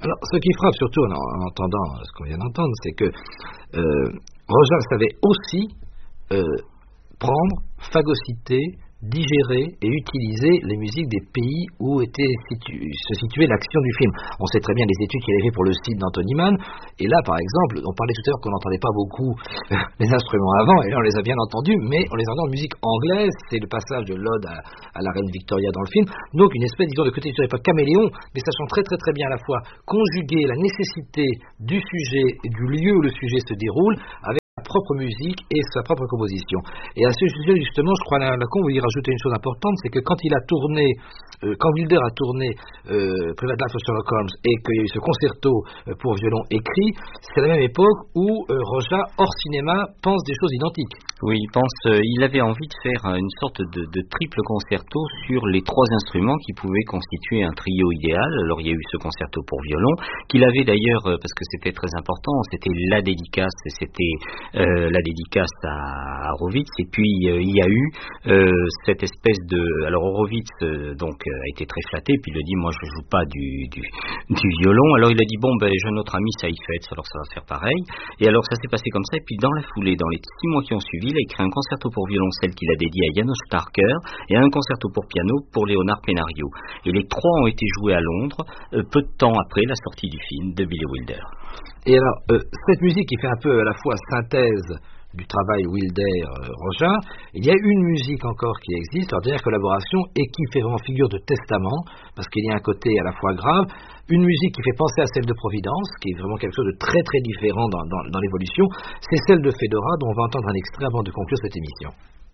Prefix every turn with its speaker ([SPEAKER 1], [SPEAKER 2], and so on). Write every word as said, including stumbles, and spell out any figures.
[SPEAKER 1] Alors, ce qui frappe surtout en, en entendant ce qu'on vient d'entendre, c'est que euh, Roja savait aussi euh, prendre, phagocyter, digérer et utiliser les musiques des pays où était situ- se situait l'action du film. On sait très bien les études qu'il avait fait pour le site d'Anthony Mann, et là par exemple, on parlait tout à l'heure qu'on n'entendait pas beaucoup les instruments avant, et là on les a bien entendus, mais on les entend en musique anglaise, c'est le passage de l'ode à, à la reine Victoria dans le film, donc une espèce, disons, de côté de l'époque caméléon, mais sachant très très très bien à la fois conjuguer la nécessité du sujet et du lieu où le sujet se déroule, avec sa propre musique et sa propre composition. Et à ce sujet, justement, je crois que Lacan voulait rajouter une chose importante, c'est que quand il a tourné, euh, quand Wilder a tourné euh, Private Life of Sherlock Holmes et qu'il y a eu ce concerto euh, pour violon écrit, c'est la même époque où euh, Roja, hors cinéma, pense des choses identiques.
[SPEAKER 2] Oui, il pense, euh, il avait envie de faire une sorte de, de triple concerto sur les trois instruments qui pouvaient constituer un trio idéal. Alors il y a eu ce concerto pour violon, qu'il avait d'ailleurs, euh, parce que c'était très important, c'était la dédicace, c'était euh, la dédicace à, à Horowitz, et puis euh, il y a eu euh, cette espèce de... Alors Horowitz euh, donc euh, a été très flatté, puis il a dit moi je joue pas du, du, du violon, alors il a dit bon ben j'ai notre ami Saïd Fetz, alors ça va faire pareil, et alors ça s'est passé comme ça, et puis dans la foulée, dans les six mois qui ont suivi, il a écrit un concerto pour violoncelle qu'il a dédié à Janos Starker et un concerto pour piano pour Leonard Penario. Et les trois ont été joués à Londres euh, peu de temps après la sortie du film de Billy Wilder.
[SPEAKER 1] Et alors, euh, cette musique qui fait un peu à la fois synthèse du travail Wilder-Roja, euh, il y a une musique encore qui existe, leur dernière collaboration, et qui fait vraiment figure de testament, parce qu'il y a un côté à la fois grave, une musique qui fait penser à celle de Providence, qui est vraiment quelque chose de très très différent dans, dans, dans l'évolution, c'est celle de Fedora, dont on va entendre un extrait avant de conclure cette émission.